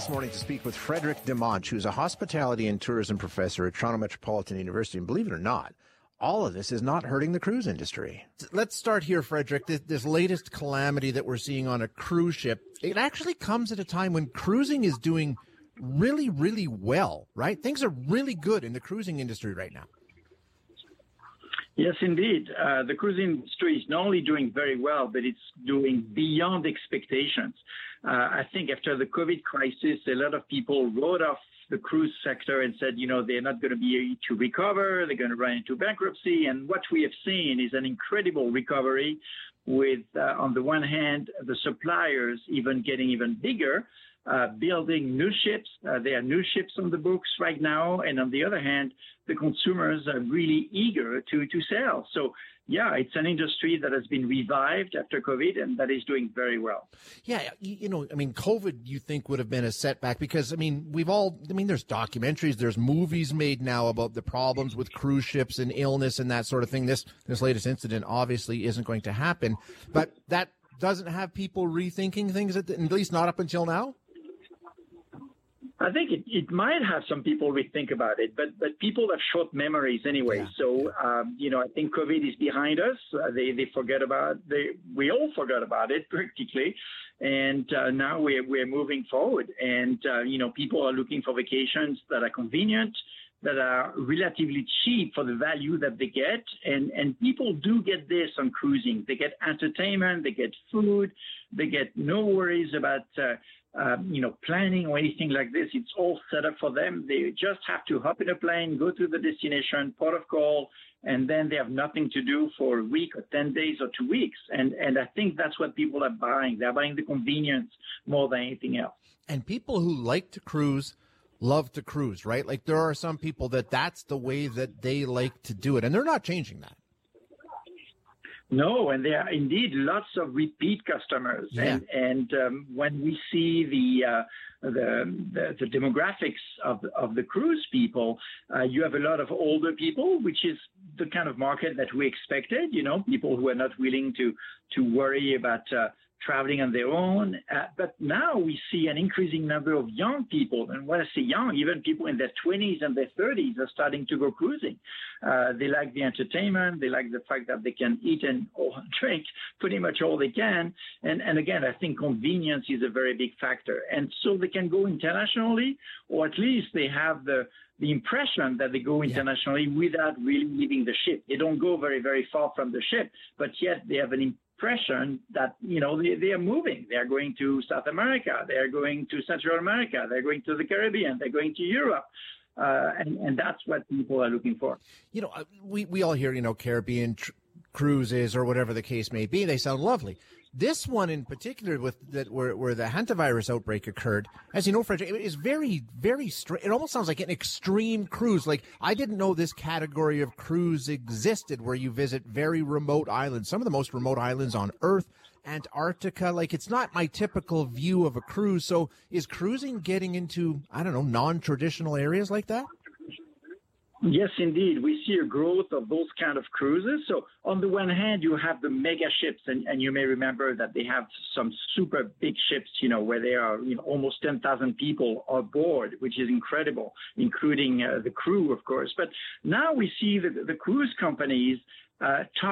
this morning to speak with Frederic Demonge, who's a hospitality and tourism professor at Toronto Metropolitan University. And believe it or not, all of this is not hurting the cruise industry. Let's start here, Frederic. This latest calamity that we're seeing on a cruise ship, it actually comes at a time when cruising is doing really, really well, right? Things are really good in the cruising industry right now. Yes, indeed. The cruise industry is not only doing very well, but it's doing beyond expectations. I think after the COVID crisis, a lot of people wrote off the cruise sector and said, they're not going to be able to recover. They're going to run into bankruptcy. And what we have seen is an incredible recovery with, on the one hand, the suppliers even getting even bigger, building new ships. There are new ships on the books right now. And on the other hand, the consumers are really eager to sail. So, yeah, it's an industry that has been revived after COVID and that is doing very well. Yeah, COVID, you think, would have been a setback because, there's documentaries, there's movies made now about the problems with cruise ships and illness and that sort of thing. This latest incident obviously isn't going to happen, but that doesn't have people rethinking things, at least not up until now? I think it might have some people rethink about it, but people have short memories anyway. Yeah. So, I think COVID is behind us. They forget about we all forgot about it practically. And now we're moving forward. And, people are looking for vacations that are convenient, that are relatively cheap for the value that they get. And people do get this on cruising. They get entertainment, they get food, they get no worries about planning or anything like this. It's all set up for them. They just have to hop in a plane, go to the destination, port of call, and then they have nothing to do for a week or 10 days or 2 weeks. And I think that's what people are buying. They're buying the convenience more than anything else. And people who like to cruise love to cruise, right? Like there are some people that's the way that they like to do it, and they're not changing that. No, and there are indeed lots of repeat customers. Yeah. And when we see the demographics of the cruise people, you have a lot of older people, which is the kind of market that we expected, people who are not willing to worry about traveling on their own. But now we see an increasing number of young people. And when I say young, even people in their 20s and their 30s are starting to go cruising. They like the entertainment. They like the fact that they can eat and drink pretty much all they can. And again, I think convenience is a very big factor. And so they can go internationally, or at least they have the impression that they go internationally without really leaving the ship. They don't go very, very far from the ship, but yet they have an impression that, they are moving. They are going to South America. They are going to Central America. They're going to the Caribbean. They're going to Europe. And that's what people are looking for. We all hear, Caribbean cruises or whatever the case may be. They sound lovely. This one in particular, where the hantavirus outbreak occurred, as you know, Frederic, it is very, very strange. It almost sounds like an extreme cruise. Like, I didn't know this category of cruise existed, where you visit very remote islands, some of the most remote islands on Earth, Antarctica. Like, it's not my typical view of a cruise. So is cruising getting into, non-traditional areas like that? Yes, indeed. We see a growth of those kind of cruises. So on the one hand, you have the mega ships, and you may remember that they have some super big ships, where there are almost 10,000 people aboard, which is incredible, including the crew, of course. But now we see the cruise companies